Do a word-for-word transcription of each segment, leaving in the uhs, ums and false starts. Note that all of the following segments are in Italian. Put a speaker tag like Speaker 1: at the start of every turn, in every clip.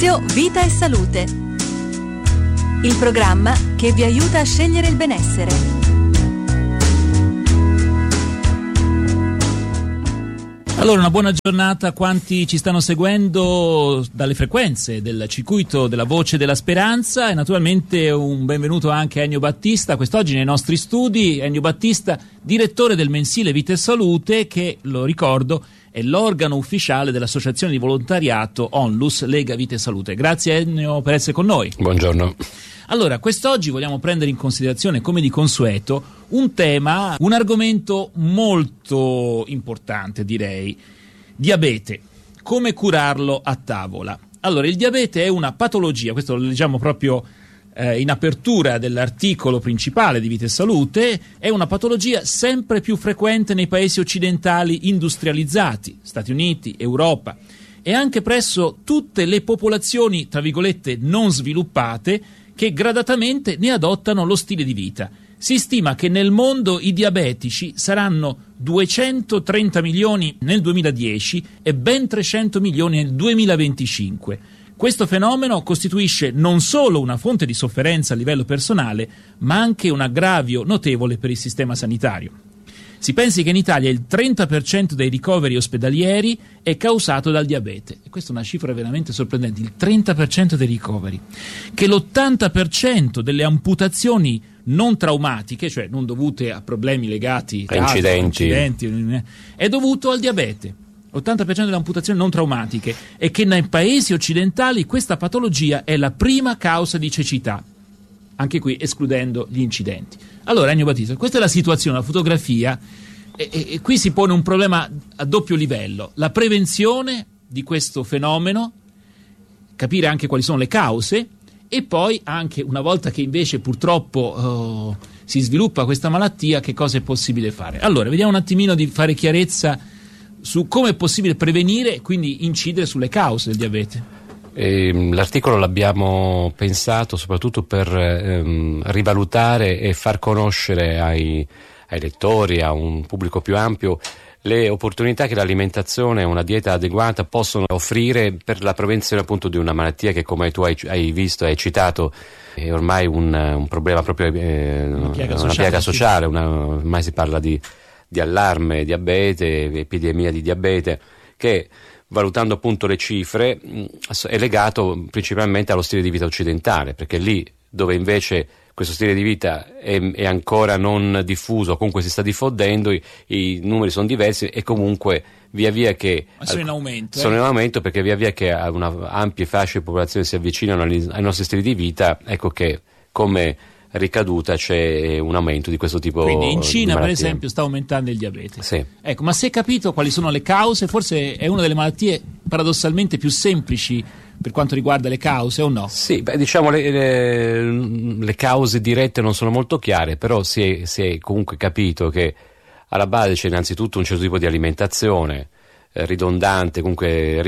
Speaker 1: Spazio Vita e Salute, il programma che vi aiuta a scegliere il benessere.
Speaker 2: Allora, una buona giornata a quanti ci stanno seguendo dalle frequenze del circuito della Voce della Speranza, e naturalmente un benvenuto anche a Ennio Battista, quest'oggi nei nostri studi. Ennio Battista, direttore del mensile Vita e Salute, che, lo ricordo, è l'organo ufficiale dell'associazione di volontariato Onlus Lega Vita e Salute. Grazie Ennio per essere con noi.
Speaker 3: Buongiorno.
Speaker 2: Allora, quest'oggi vogliamo prendere in considerazione, come di consueto, un tema, un argomento molto importante, direi: diabete. Come curarlo a tavola? Allora, il diabete è una patologia, questo lo leggiamo proprio eh, in apertura dell'articolo principale di Vita e Salute, è una patologia sempre più frequente nei paesi occidentali industrializzati, Stati Uniti, Europa, e anche presso tutte le popolazioni, tra virgolette, non sviluppate, che gradatamente ne adottano lo stile di vita. Si stima che nel mondo i diabetici saranno duecentotrenta milioni nel duemiladieci e ben trecento milioni nel duemilaventicinque. Questo fenomeno costituisce non solo una fonte di sofferenza a livello personale, ma anche un aggravio notevole per il sistema sanitario. Si pensi che in Italia il trenta per cento dei ricoveri ospedalieri è causato dal diabete. E questa è una cifra veramente sorprendente, il trenta per cento dei ricoveri. Che l'ottanta per cento delle amputazioni non traumatiche, cioè non dovute a problemi legati
Speaker 3: a incidenti.
Speaker 2: incidenti, è dovuto al diabete. ottanta per cento delle amputazioni non traumatiche. E che nei paesi occidentali questa patologia è la prima causa di cecità. Anche qui escludendo gli incidenti. Allora, Ennio Battista, questa è la situazione, la fotografia, e, e, e qui si pone un problema a doppio livello: la prevenzione di questo fenomeno, capire anche quali sono le cause, e poi anche, una volta che invece purtroppo oh, si sviluppa questa malattia, che cosa è possibile fare. Allora, vediamo un attimino di fare chiarezza su come è possibile prevenire e quindi incidere sulle cause del diabete.
Speaker 3: Eh, l'articolo l'abbiamo pensato soprattutto per ehm, rivalutare e far conoscere ai, ai lettori, a un pubblico più ampio, le opportunità che l'alimentazione e una dieta adeguata possono offrire per la prevenzione appunto di una malattia che, come tu hai, hai visto e hai citato, è ormai un, un problema proprio, eh, una piaga sociale, una piaga sociale una, ormai si parla di, di allarme, diabete, epidemia di diabete, che, valutando appunto le cifre, è legato principalmente allo stile di vita occidentale, perché lì dove invece questo stile di vita è, è ancora non diffuso, comunque si sta diffondendo, i, i numeri sono diversi, e comunque via via che
Speaker 2: sono in aumento,
Speaker 3: sono
Speaker 2: eh?
Speaker 3: in aumento perché via via che una ampie fasce di popolazione si avvicinano ai, ai nostri stili di vita, ecco che come ricaduta c'è un aumento di questo tipo.
Speaker 2: Quindi in Cina,
Speaker 3: di
Speaker 2: per esempio, sta aumentando il diabete.
Speaker 3: Sì.
Speaker 2: Ecco, ma si è capito quali sono le cause? Forse è una delle malattie paradossalmente più semplici per quanto riguarda le cause, o no?
Speaker 3: Sì, beh, diciamo le, le, le cause dirette non sono molto chiare, però si è, si è comunque capito che alla base c'è innanzitutto un certo tipo di alimentazione eh, ridondante, comunque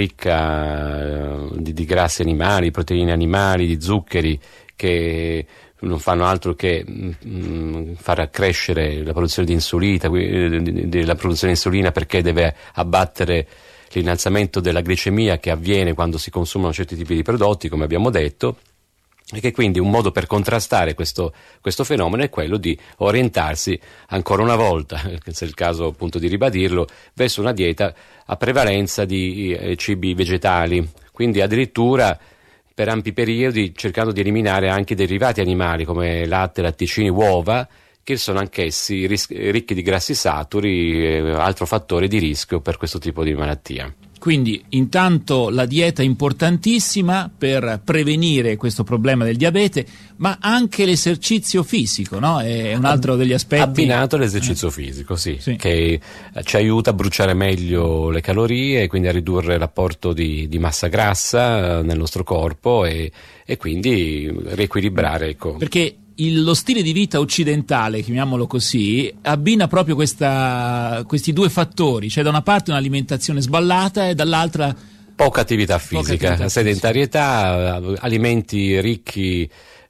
Speaker 3: ricca eh, di, di grassi animali, proteine animali, di zuccheri, che non fanno altro che mh, far accrescere la produzione di insulina, la produzione di insulina, perché deve abbattere l'innalzamento della glicemia che avviene quando si consumano certi tipi di prodotti, come abbiamo detto, e che quindi un modo per contrastare questo, questo fenomeno è quello di orientarsi ancora una volta, se è il caso appunto di ribadirlo, verso una dieta a prevalenza di eh, cibi vegetali, quindi addirittura per ampi periodi cercando di eliminare anche derivati animali come latte, latticini, uova, che sono anch'essi ris- ricchi di grassi saturi, eh, altro fattore di rischio per questo tipo di malattia.
Speaker 2: Quindi intanto la dieta è importantissima per prevenire questo problema del diabete, ma anche l'esercizio fisico, no? È un altro degli aspetti.
Speaker 3: Abbinato all'esercizio eh. fisico, sì,
Speaker 2: sì,
Speaker 3: che ci aiuta a bruciare meglio le calorie e quindi a ridurre l'apporto di, di massa grassa nel nostro corpo e, e quindi riequilibrare, ecco.
Speaker 2: Perché il, lo stile di vita occidentale, chiamiamolo così, abbina proprio questa, questi due fattori, cioè da una parte un'alimentazione sballata e dall'altra
Speaker 3: poca attività fisica,
Speaker 2: poca attività
Speaker 3: sedentarietà, fisica. Alimenti ricchi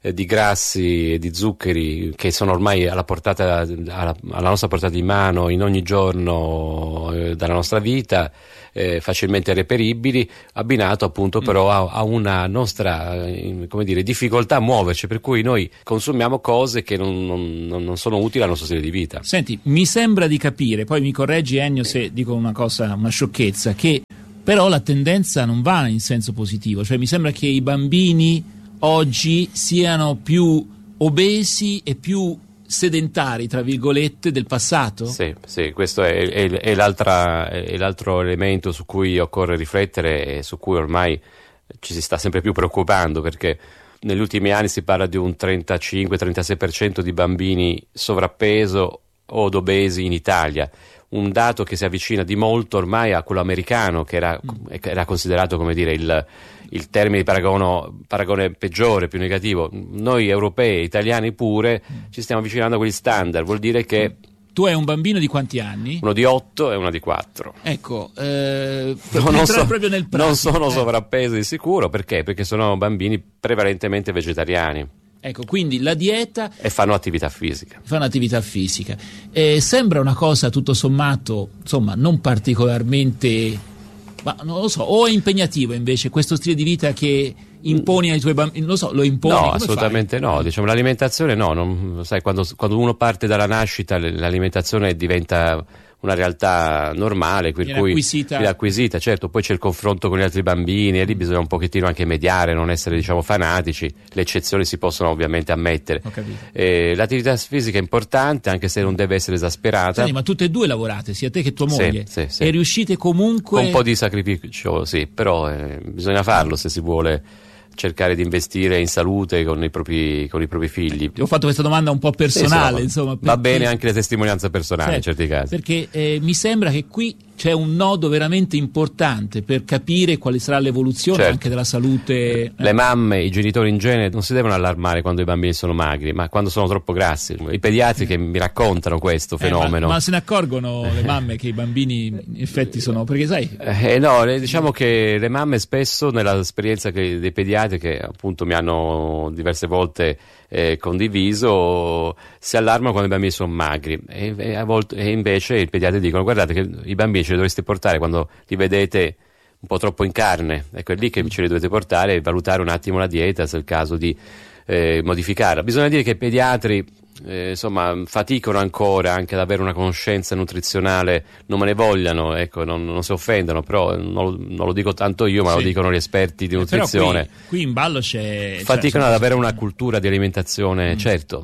Speaker 3: eh, di grassi e di zuccheri che sono ormai alla portata, alla, alla nostra portata di mano in ogni giorno eh, della nostra vita, eh, facilmente reperibili, abbinato appunto mm. però a, a una nostra eh, come dire, difficoltà a muoverci, per cui noi consumiamo cose che non, non, non sono utili al nostro stile di vita.
Speaker 2: Senti, mi sembra di capire, poi mi correggi Ennio se dico una cosa, una sciocchezza, che però la tendenza non va in senso positivo, cioè mi sembra che i bambini oggi siano più obesi e più sedentari, tra virgolette, del passato?
Speaker 3: Sì, sì, questo è, è, è, l'altra, è l'altro elemento su cui occorre riflettere e su cui ormai ci si sta sempre più preoccupando, perché negli ultimi anni si parla di un trentacinque trentasei per cento di bambini sovrappeso o obesi in Italia, un dato che si avvicina di molto ormai a quello americano, che era, era considerato, come dire, il, il termine di paragono, paragone peggiore, più negativo. Noi europei, italiani pure, ci stiamo avvicinando a quegli standard, vuol dire che...
Speaker 2: Tu hai un bambino di quanti anni?
Speaker 3: Uno di otto e uno di quattro.
Speaker 2: Ecco, eh,
Speaker 3: no, non, so,
Speaker 2: proprio nel pratico,
Speaker 3: non sono
Speaker 2: eh.
Speaker 3: sovrappesi di sicuro, perché? Perché sono bambini prevalentemente vegetariani.
Speaker 2: Ecco, quindi la dieta...
Speaker 3: E fanno attività fisica.
Speaker 2: Fanno attività fisica. Eh, sembra una cosa, tutto sommato, insomma, non particolarmente... Ma non lo so, o è impegnativo invece questo stile di vita che imponi ai tuoi bambini? Non lo so, lo imponi?
Speaker 3: No,
Speaker 2: come
Speaker 3: assolutamente
Speaker 2: fai?
Speaker 3: no. Diciamo, l'alimentazione no. Non, sai, quando, quando uno parte dalla nascita, l'alimentazione diventa una realtà normale, per
Speaker 2: viene
Speaker 3: cui
Speaker 2: acquisita.
Speaker 3: viene acquisita, certo, poi c'è il confronto con gli altri bambini e lì bisogna un pochettino anche mediare, non essere, diciamo, fanatici, le eccezioni si possono ovviamente ammettere.
Speaker 2: Ho capito.
Speaker 3: Eh, l'attività fisica è importante, anche se non deve essere esasperata.
Speaker 2: Senti, ma tutte e due lavorate, sia te che tua moglie,
Speaker 3: sì, sì, sì.
Speaker 2: e riuscite comunque...
Speaker 3: Con un po' di sacrificio, sì, però eh, bisogna farlo se si vuole cercare di investire in salute con i propri, con i propri figli.
Speaker 2: Ti ho fatto questa domanda un po' personale, sì, insomma.
Speaker 3: Va
Speaker 2: perché...
Speaker 3: bene anche la testimonianza personale, certo, in certi casi.
Speaker 2: Perché eh, mi sembra che qui c'è un nodo veramente importante per capire quale sarà l'evoluzione, certo, anche della salute. Eh.
Speaker 3: Le mamme, i genitori in genere non si devono allarmare quando i bambini sono magri, ma quando sono troppo grassi. I pediatri eh. che mi raccontano questo fenomeno.
Speaker 2: Eh, ma, ma se ne accorgono le mamme che i bambini in effetti sono... Perché sai...
Speaker 3: Eh, no, diciamo che le mamme spesso, nell'esperienza che, dei pediatri che appunto mi hanno diverse volte eh, condiviso, si allarmano quando i bambini sono magri e, e, a volte, e invece i pediatri dicono: guardate che i bambini ce li dovreste portare quando li vedete un po' troppo in carne, ecco, è lì che ce li dovete portare e valutare un attimo la dieta, se è il caso di eh, modificarla. Bisogna dire che i pediatri eh, insomma faticano ancora anche ad avere una conoscenza nutrizionale, non me ne vogliano, ecco, non, non si offendano, però non, non lo dico tanto io, ma sì, lo dicono gli esperti di nutrizione.
Speaker 2: Eh, qui, qui in ballo c'è...
Speaker 3: Faticano
Speaker 2: cioè,
Speaker 3: ad avere una cultura di alimentazione, mm. certo.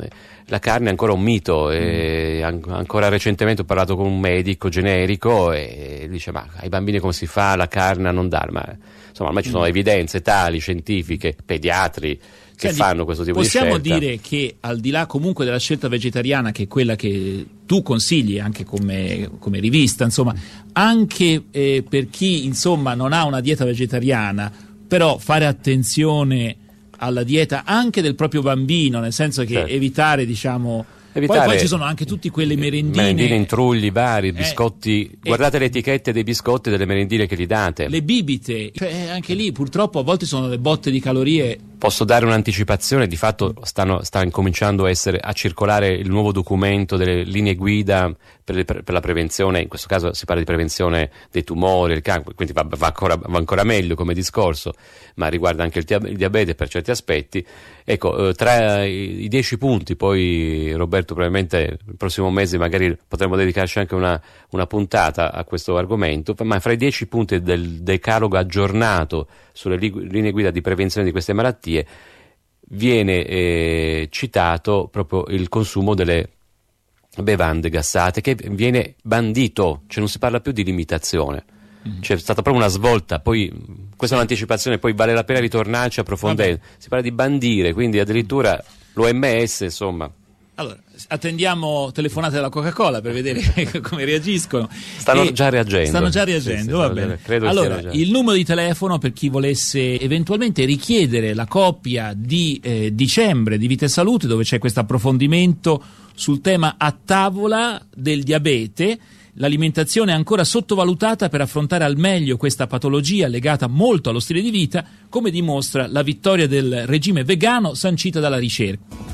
Speaker 3: La carne è ancora un mito, e mm. ancora recentemente ho parlato con un medico generico e dice: ma ai bambini come si fa la carne a non dare? Ma insomma, ormai ci sono mm. evidenze tali, scientifiche, pediatri che
Speaker 2: Senti,
Speaker 3: fanno questo tipo di
Speaker 2: possiamo
Speaker 3: scelta.
Speaker 2: Possiamo dire che al di là comunque della scelta vegetariana, che è quella che tu consigli anche come, come rivista, insomma, anche eh, per chi insomma non ha una dieta vegetariana, però fare attenzione alla dieta anche del proprio bambino, nel senso che certo, evitare, diciamo... Evitare, poi, poi ci sono anche tutte quelle merendine,
Speaker 3: merendine in trulli vari, biscotti, eh, guardate eh, le etichette dei biscotti e delle merendine che gli date,
Speaker 2: le bibite, cioè anche lì purtroppo a volte sono le botte di calorie.
Speaker 3: Posso dare un'anticipazione, di fatto stanno, sta incominciando a, essere, a circolare il nuovo documento delle linee guida per, le, per la prevenzione, in questo caso si parla di prevenzione dei tumori, il cancro, quindi va, va, ancora, va ancora meglio come discorso, ma riguarda anche il, il diabete per certi aspetti. Ecco, eh, tra i, i dieci punti, poi Roberto probabilmente il prossimo mese magari potremo dedicarci anche una, una puntata a questo argomento, ma fra i dieci punti del decalogo aggiornato sulle linee guida di prevenzione di queste malattie viene eh, citato proprio il consumo delle bevande gassate, che viene bandito, cioè non si parla più di limitazione. Mm. C'è stata proprio una svolta, poi questa sì, è un'anticipazione, poi vale la pena ritornarci approfondendo. Si parla di bandire, quindi addirittura l'O M S, insomma.
Speaker 2: Allora, attendiamo telefonate della Coca-Cola per vedere come reagiscono.
Speaker 3: Stanno e già reagendo.
Speaker 2: Stanno già reagendo, sì, sì, va bene.
Speaker 3: Credo
Speaker 2: allora, il numero di telefono per chi volesse eventualmente richiedere la copia di eh, dicembre di Vita e Salute, dove c'è questo approfondimento sul tema a tavola del diabete. l'alimentazione è ancora sottovalutata per affrontare al meglio questa patologia legata molto allo stile di vita, come dimostra la vittoria del regime vegano sancita dalla ricerca.